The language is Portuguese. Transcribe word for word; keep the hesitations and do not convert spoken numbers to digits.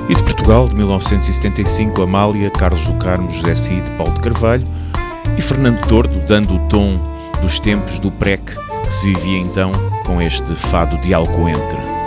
E de Portugal, de mil novecentos e setenta e cinco, Amália, Carlos do Carmo, José Cid, Paulo de Carvalho e Fernando Tordo, dando o tom dos tempos do P R E C que se vivia então com este fado de Alcoentre.